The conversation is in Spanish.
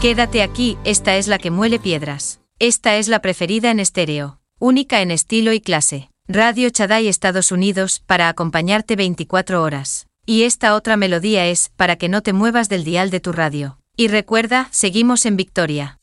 Quédate aquí, esta es la que muele piedras. Esta es la preferida en estéreo, única en estilo y clase. Radio Shaddai Estados Unidos, para acompañarte 24 horas. Y esta otra melodía es, para que no te muevas del dial de tu radio. Y recuerda, seguimos en victoria.